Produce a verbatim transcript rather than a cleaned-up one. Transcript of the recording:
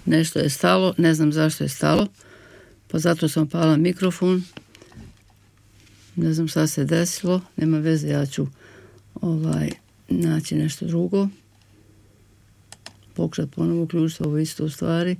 nešto je stalo, ne znam zašto je stalo, pa zato sam pala mikrofon. Ne znam šta se desilo, nema veze, ja ću ovaj, naći nešto drugo. Pokušati ponovo uključiti, ovo isto u stvari.